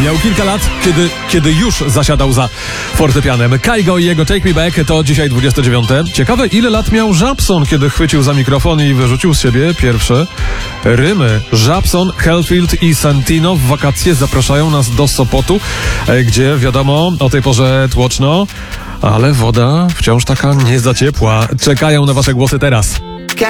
Miał kilka lat, kiedy już zasiadał za fortepianem. Kygo i jego Take Me Back to dzisiaj 29. Ciekawe, ile lat miał Żabson, kiedy chwycił za mikrofon i wyrzucił z siebie pierwsze rymy. Żabson, Hellfield i Santino w wakacje zapraszają nas do Sopotu, gdzie wiadomo, o tej porze tłoczno, ale woda wciąż taka nie za ciepła. Czekają na wasze głosy teraz.